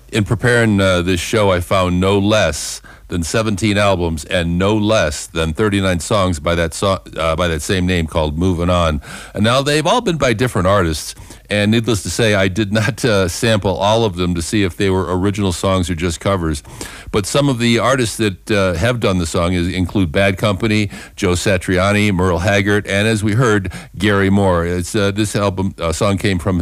In preparing this show, I found no less than 17 albums and no less than 39 songs by that same name called Moving On. And now they've all been by different artists. And needless to say, I did not sample all of them to see if they were original songs or just covers. But some of the artists that have done the song include Bad Company, Joe Satriani, Merle Haggard, and as we heard, Gary Moore. This song came from